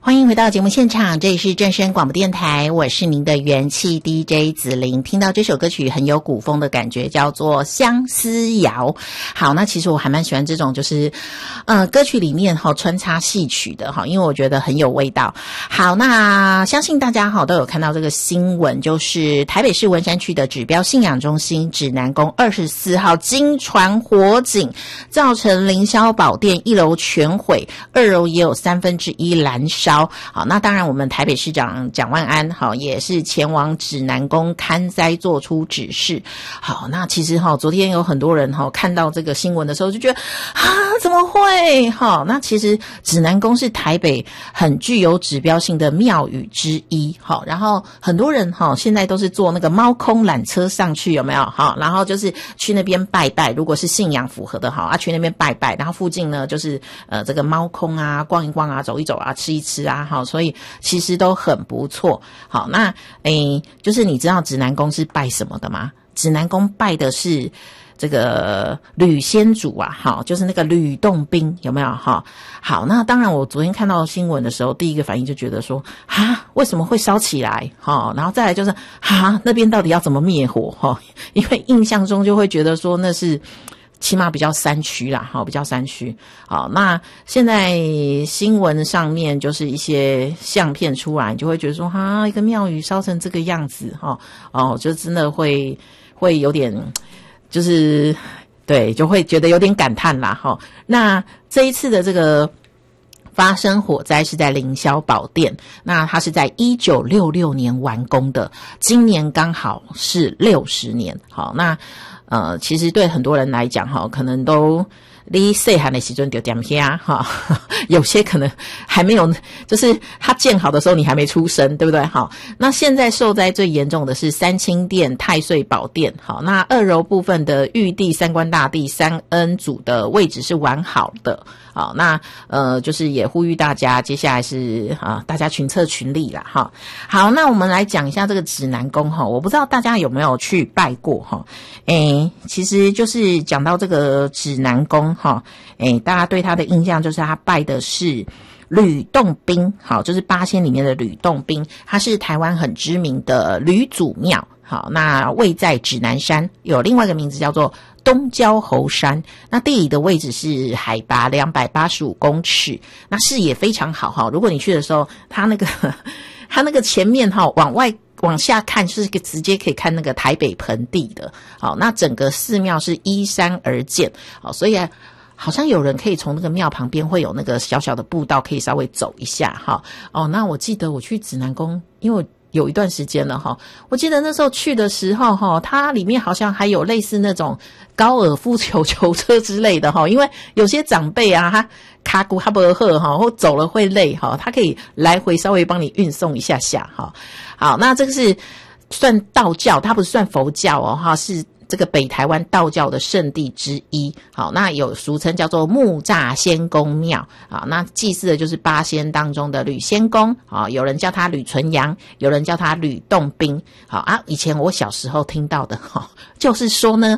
欢迎回到节目现场，这里是正声广播电台，我是您的元气 DJ 子玲。听到这首歌曲很有古风的感觉，叫做相思谣。好，那其实我还蛮喜欢这种就是歌曲里面穿插戏曲的因为我觉得很有味道。好，那相信大家都有看到这个新闻，就是台北市文山区的指标信仰中心指南宫24号经传火警，造成凌霄宝殿1楼全毁，2楼也有1/3燃烧。好，那当然我们台北市长蒋万安也是前往指南宫勘灾做出指示。好，那其实昨天有很多人看到这个新闻的时候就觉得怎么会那其实指南宫是台北很具有指标性的庙宇之一。然后很多人现在都是坐那个猫空缆车上去，有没有然后就是去那边拜拜，如果是信仰符合的去那边拜拜，然后附近呢就是这个猫空啊，逛一逛啊，走一走啊，吃一吃啊，所以其实都很不错。好，那就是你知道指南宫是拜什么的吗？指南宫拜的是这个吕先祖啊，就是那个吕洞宾，有没有好，那当然我昨天看到新闻的时候，第一个反应就觉得说为什么会烧起来然后再来就是那边到底要怎么灭火因为印象中就会觉得说那是起码比较山区啦，比较山区。好，那现在新闻上面就是一些相片出来，你就会觉得说一个庙宇烧成这个样子就真的会有点就是对，就会觉得有点感叹啦那这一次的这个发生火灾是在凌霄宝殿，那它是在1966年完工的，今年刚好是60年。好，那其实对很多人来讲可能都你细汉的时阵就点遐有些可能还没有，就是它建好的时候你还没出生，对不对？那现在受灾最严重的是三清殿、太岁宝殿。那2楼部分的玉帝、三官大帝、三恩祖的位置是完好的。好，那就是也呼吁大家，接下来是大家群策群力啦好，那我们来讲一下这个指南宫我不知道大家有没有去拜过其实就是讲到这个指南宫大家对他的印象就是他拜的是吕洞宾，就是8仙里面的吕洞宾，他是台湾很知名的吕祖庙。好，那位在指南山，有另外一个名字叫做东郊侯山，那地理的位置是海拔285公尺，那视野非常好如果你去的时候，它那个前面往下看是直接可以看那个台北盆地的。好，那整个寺庙是依山而建。好，所以好像有人可以从那个庙旁边会有那个小小的步道可以稍微走一下那我记得我去指南宫，因为我有一段时间了我记得那时候去的时候它里面好像还有类似那种高尔夫球车之类的因为有些长辈啊他卡骨他不喝或走了会累他可以来回稍微帮你运送一下下好，那这个是算道教，它不是算佛教是这个北台湾道教的圣地之一。好，那有俗称叫做木栅仙公庙。好，那祭祀的就是8仙当中的吕仙公。好，有人叫他吕纯阳，有人叫他吕洞宾。好以前我小时候听到的就是说呢